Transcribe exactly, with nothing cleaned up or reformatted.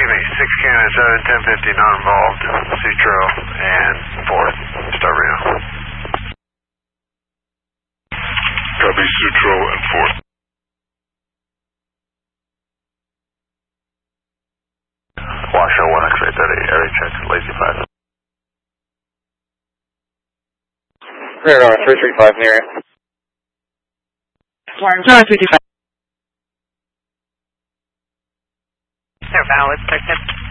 excuse me, six Canada seven, ten fifty, not involved, Sutro, and fourth, start right now. Copy, Sutro and fourth. Washoe one X-ray thirty, area check, lazy five. Radar three three five near it. No, three two five. They're valid, check it.